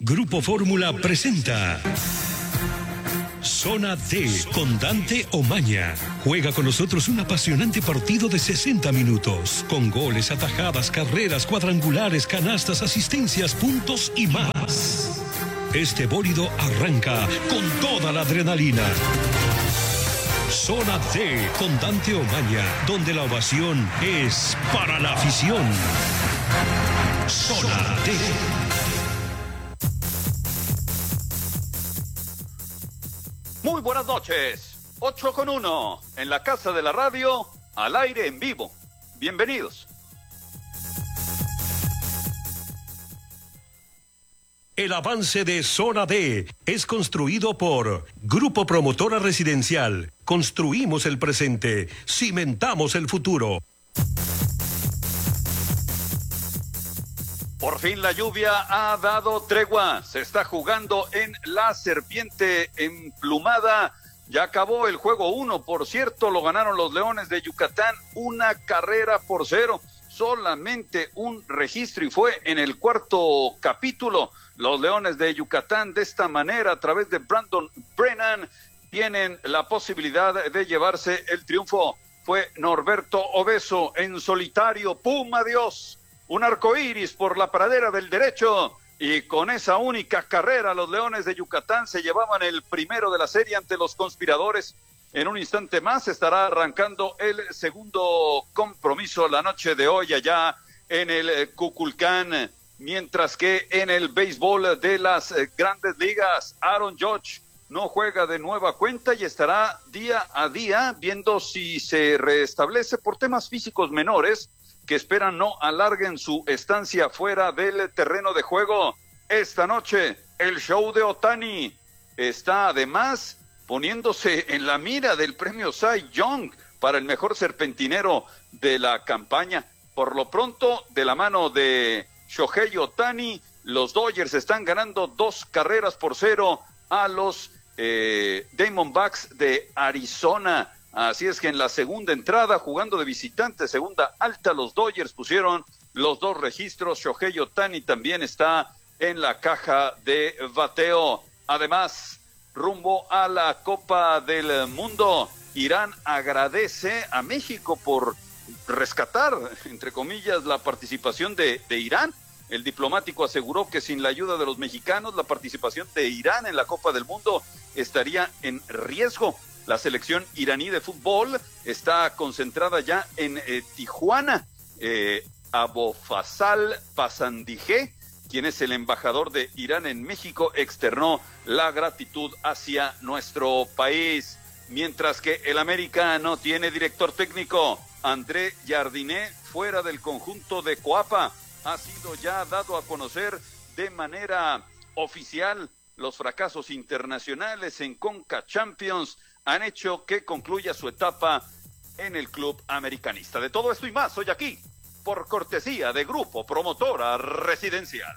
Grupo Fórmula presenta Zona D con Dante Omaña. Juega con nosotros un apasionante partido de 60 minutos, con goles, atajadas, carreras, cuadrangulares, canastas, asistencias, puntos y más. Este bólido arranca con toda la adrenalina. Zona D con Dante Omaña, donde la ovación es para la afición. Zona D. Muy buenas noches, 8:01, en la Casa de la Radio, al aire en vivo. Bienvenidos. El avance de Zona D es construido por Grupo Promotora Residencial. Construimos el presente, cimentamos el futuro. Por fin la lluvia ha dado tregua. Se está jugando en la Serpiente Emplumada. Ya acabó el juego 1, por cierto, lo ganaron los Leones de Yucatán, 1-0. Solamente un registro y fue en el cuarto capítulo. Los Leones de Yucatán de esta manera, a través de Brandon Brennan, tienen la posibilidad de llevarse el triunfo. Fue Norberto Obeso en solitario. ¡Pum! ¡Adiós! Un arcoíris por la pradera del derecho, y con esa única carrera los Leones de Yucatán se llevaban el primero de la serie ante los conspiradores. En un instante más estará arrancando el segundo compromiso la noche de hoy allá en el Kukulcán, mientras que en el béisbol de las grandes ligas, Aaron Judge no juega de nueva cuenta y estará día a día viendo si se restablece por temas físicos menores que esperan no alarguen su estancia fuera del terreno de juego. Esta noche, el show de Ohtani está además poniéndose en la mira del premio Cy Young para el mejor serpentinero de la campaña. Por lo pronto, de la mano de Shohei Ohtani, los Dodgers están ganando 2-0 a los Diamondbacks de Arizona. Así es que en la segunda entrada, jugando de visitante, segunda alta, los Dodgers pusieron los dos registros. Shohei Ohtani también está en la caja de bateo. Además, rumbo a la Copa del Mundo, Irán agradece a México por rescatar, entre comillas, la participación de Irán. El diplomático aseguró que sin la ayuda de los mexicanos, la participación de Irán en la Copa del Mundo estaría en riesgo. La selección iraní de fútbol está concentrada ya en Tijuana. Abofazal Pasandijé, quien es el embajador de Irán en México, externó la gratitud hacia nuestro país. Mientras que el América no tiene director técnico, André Jardiné, fuera del conjunto de Coapa, ha sido ya dado a conocer de manera oficial. Los fracasos internacionales en Conca Champions han hecho que concluya su etapa en el club americanista. De todo esto y más, hoy aquí, por cortesía de Grupo Promotora Residencial.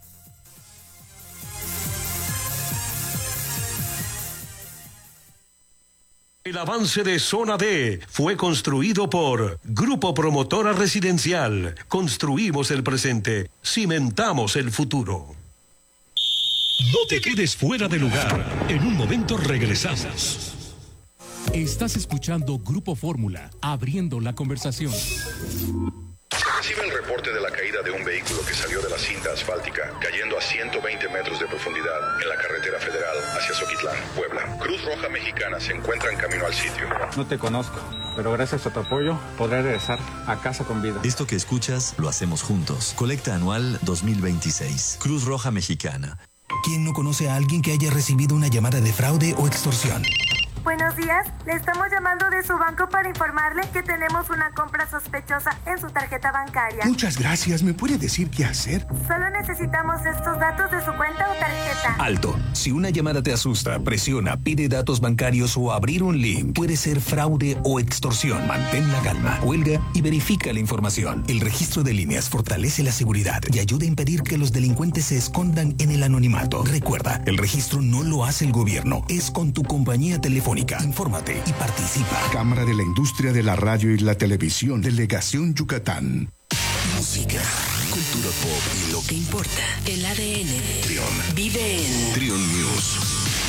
El avance de Zona D fue construido por Grupo Promotora Residencial. Construimos el presente, cimentamos el futuro. No te quedes fuera de lugar. En un momento regresamos. Estás escuchando Grupo Fórmula, abriendo la conversación. Se recibe el reporte de la caída de un vehículo que salió de la cinta asfáltica, cayendo a 120 metros de profundidad en la carretera federal hacia Zoquitlán, Puebla. Cruz Roja Mexicana se encuentra en camino al sitio. No te conozco, pero gracias a tu apoyo podré regresar a casa con vida. Esto que escuchas lo hacemos juntos. Colecta anual 2026. Cruz Roja Mexicana. ¿Quién no conoce a alguien que haya recibido una llamada de fraude o extorsión? Buenos días, le estamos llamando de su banco para informarle que tenemos una compra sospechosa en su tarjeta bancaria. Muchas gracias, ¿me puede decir qué hacer? Solo necesitamos estos datos de su cuenta o tarjeta. Alto, si una llamada te asusta, presiona, pide datos bancarios o abrir un link, puede ser fraude o extorsión. Mantén la calma, cuelga y verifica la información. El registro de líneas fortalece la seguridad y ayuda a impedir que los delincuentes se escondan en el anonimato. Recuerda, el registro no lo hace el gobierno, es con tu compañía telefónica. Infórmate y participa. Cámara de la Industria de la Radio y la Televisión, Delegación Yucatán. Música, cultura pop y lo que importa. El ADN de Trión. vive en Trión News.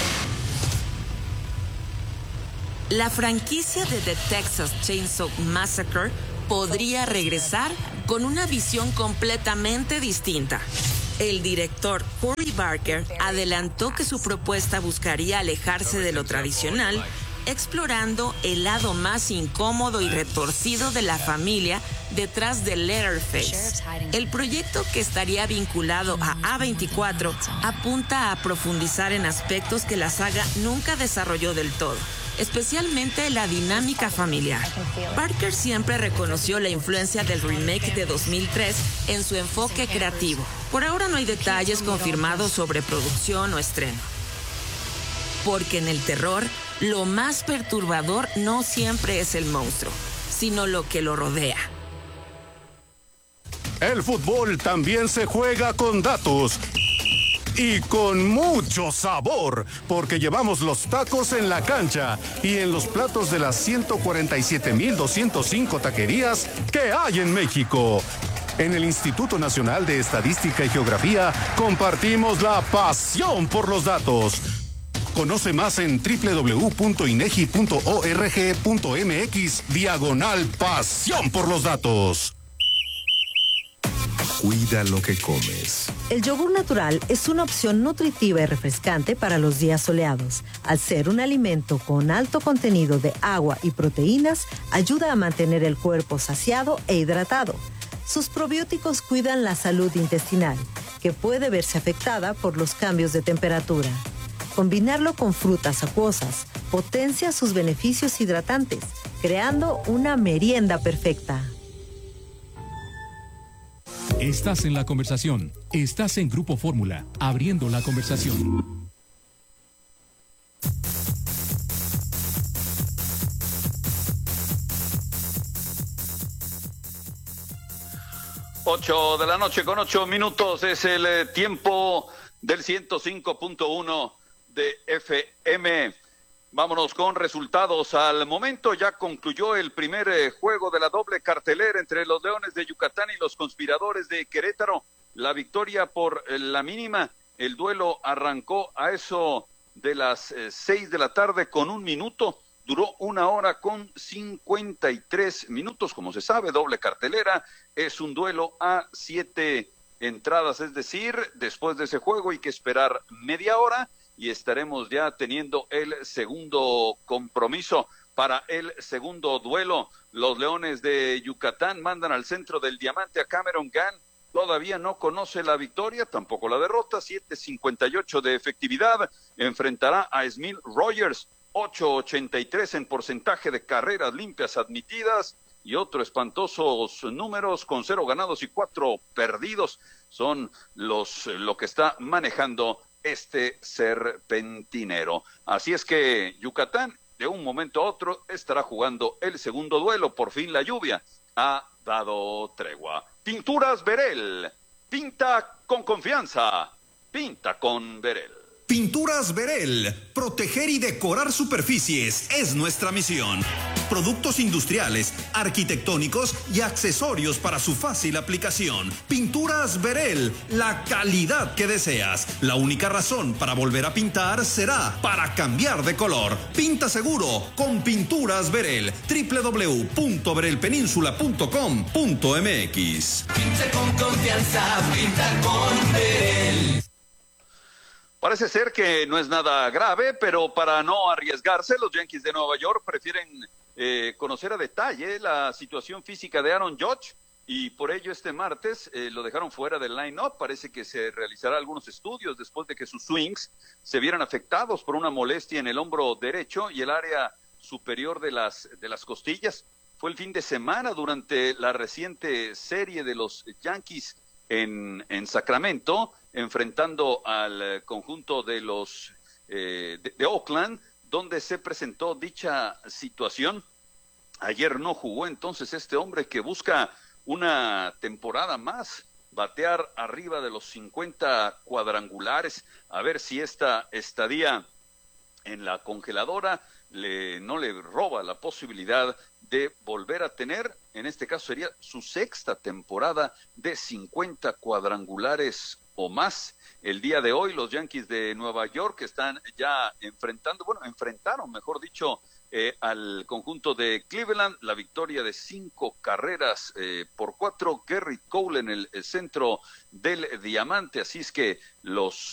La franquicia de The Texas Chainsaw Massacre podría regresar con una visión completamente distinta. El director Corey Barker adelantó que su propuesta buscaría alejarse de lo tradicional, explorando el lado más incómodo y retorcido de la familia detrás de Leatherface. El proyecto, que estaría vinculado a A24, apunta a profundizar en aspectos que la saga nunca desarrolló del todo, especialmente la dinámica familiar. Barker siempre reconoció la influencia del remake de 2003 en su enfoque creativo. Por ahora no hay detalles confirmados sobre producción o estreno. Porque en el terror, lo más perturbador no siempre es el monstruo, sino lo que lo rodea. El fútbol también se juega con datos. Y con mucho sabor, porque llevamos los tacos en la cancha y en los platos de las 147,205 taquerías que hay en México. En el Instituto Nacional de Estadística y Geografía compartimos la pasión por los datos. Conoce más en www.inegi.org.mx/pasión por los datos. Cuida lo que comes. El yogur natural es una opción nutritiva y refrescante para los días soleados. Al ser un alimento con alto contenido de agua y proteínas, ayuda a mantener el cuerpo saciado e hidratado. Sus probióticos cuidan la salud intestinal, que puede verse afectada por los cambios de temperatura. Combinarlo con frutas acuosas potencia sus beneficios hidratantes, creando una merienda perfecta. Estás en la conversación. Estás en Grupo Fórmula, abriendo la conversación. Ocho de la noche con 8 minutos es el tiempo del 105.1 de FM. Vámonos con resultados. Al momento ya concluyó el primer juego de la doble cartelera entre los Leones de Yucatán y los Conspiradores de Querétaro. La victoria por la mínima. El duelo arrancó a eso de las 6 de la tarde con 1 minuto. Duró 1 hora con 53 minutos. Como se sabe, doble cartelera es un duelo a 7 entradas. Es decir, después de ese juego hay que esperar media hora y estaremos ya teniendo el segundo compromiso. Para el segundo duelo, los Leones de Yucatán mandan al centro del diamante a Cameron Gann. Todavía no conoce la victoria, tampoco la derrota. 7.58 de efectividad. Enfrentará a Smith Rogers. 8.83 en porcentaje de carreras limpias admitidas. Y otro espantosos números con 0 ganados y 4 perdidos. Son lo que está manejando este serpentinero. Así es que Yucatán, de un momento a otro, estará jugando el segundo duelo. Por fin la lluvia ha dado tregua. Pinturas Verel. Pinta con confianza. Pinta con Verel. Pinturas Verel. Proteger y decorar superficies es nuestra misión. Productos industriales, arquitectónicos y accesorios para su fácil aplicación. Pinturas Verel, la calidad que deseas. La única razón para volver a pintar será para cambiar de color. Pinta seguro con Pinturas Verel. www.verelpeninsula.com.mx. Pinta con confianza, pinta con Verel. Parece ser que no es nada grave, pero para no arriesgarse, los Yankees de Nueva York prefieren conocer a detalle la situación física de Aaron Judge y por ello este martes lo dejaron fuera del line-up. Parece que se realizará algunos estudios después de que sus swings se vieran afectados por una molestia en el hombro derecho y el área superior de las costillas. Fue el fin de semana durante la reciente serie de los Yankees en Sacramento, enfrentando al conjunto de los de Oakland, donde se presentó dicha situación. Ayer no jugó entonces este hombre que busca una temporada más, batear arriba de los 50 cuadrangulares, a ver si esta estadía en la congeladora no le roba la posibilidad de volver a tener, en este caso sería su sexta temporada de 50 cuadrangulares o más. El día de hoy los Yankees de Nueva York están ya enfrentaron, mejor dicho, al conjunto de Cleveland, la victoria de 5-4, Gerrit Cole en el centro del diamante, así es que los